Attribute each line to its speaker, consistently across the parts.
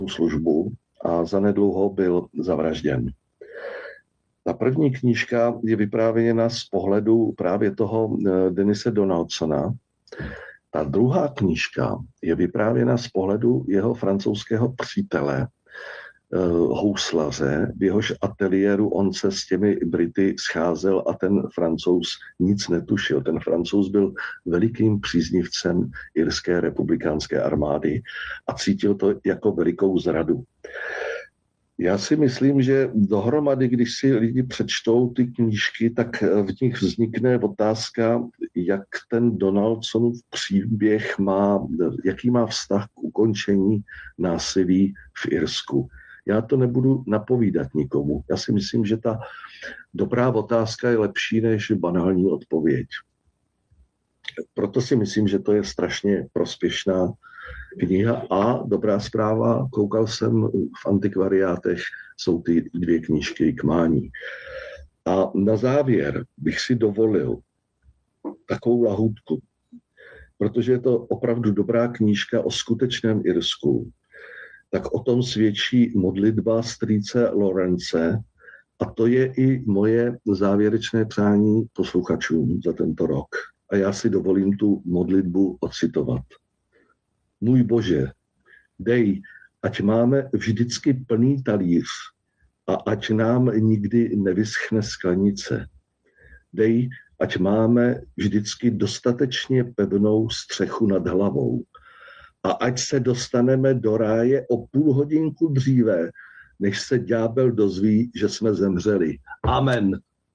Speaker 1: službu a zanedlouho byl zavražděn. Ta první knížka je vyprávěna z pohledu právě toho Denise Donaldsona. Ta druhá knížka je vyprávěna z pohledu jeho francouzského přítele, houslaře, v jehož ateliéru on se s těmi Brity scházel a ten Francouz nic netušil. Ten Francouz byl velikým příznivcem irské republikánské armády a cítil to jako velikou zradu. Já si myslím, že dohromady, když si lidi přečtou ty knížky, tak v nich vznikne otázka, jak ten Donaldsonův příběh má, jaký má vztah k ukončení násilí v Irsku. Já to nebudu napovídat nikomu. Já si myslím, že ta dobrá otázka je lepší než banální odpověď. Proto si myslím, že to je strašně prospěšná kniha a dobrá zpráva, koukal jsem v antikvariátech, jsou ty 2 knížky k mání. A na závěr bych si dovolil takovou lahůdku, protože je to opravdu dobrá knížka o skutečném Irsku, tak o tom svědčí modlitba strýce Lorence a to je i moje závěrečné přání posluchačům za tento rok. A já si dovolím tu modlitbu ocitovat. Můj Bože, dej, ať máme vždycky plný talíř a ať nám nikdy nevyschne sklenice. Dej, ať máme vždycky dostatečně pevnou střechu nad hlavou a ať se dostaneme do ráje o půl hodinku dříve, než se ďábel dozví, že jsme zemřeli. Amen.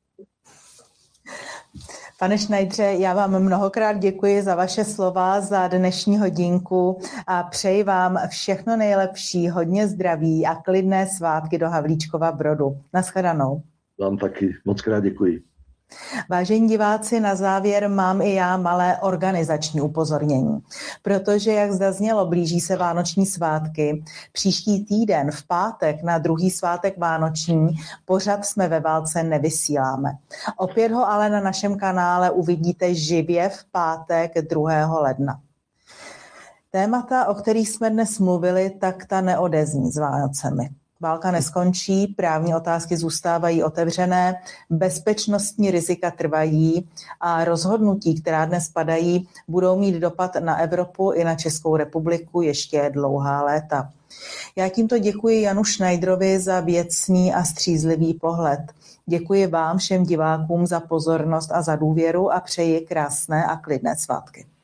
Speaker 2: Pane Schneidere, já vám mnohokrát děkuji za vaše slova, za dnešní hodinku a přeji vám všechno nejlepší, hodně zdraví a klidné svátky do Havlíčkova Brodu. Naschledanou.
Speaker 1: Vám taky moc krát děkuji.
Speaker 2: Vážení diváci, na závěr mám i já malé organizační upozornění, protože, jak zaznělo, blíží se vánoční svátky. Příští týden v pátek na druhý svátek vánoční pořad Jsme ve válce nevysíláme. Opět ho ale na našem kanále uvidíte živě v pátek 2. ledna. Témata, o kterých jsme dnes mluvili, tak ta neodezní s Vánocemi. Válka neskončí, právní otázky zůstávají otevřené, bezpečnostní rizika trvají a rozhodnutí, která dnes padají, budou mít dopad na Evropu i na Českou republiku ještě dlouhá léta. Já tímto děkuji Janu Schneiderovi za věcný a střízlivý pohled. Děkuji vám všem divákům za pozornost a za důvěru a přeji krásné a klidné svátky.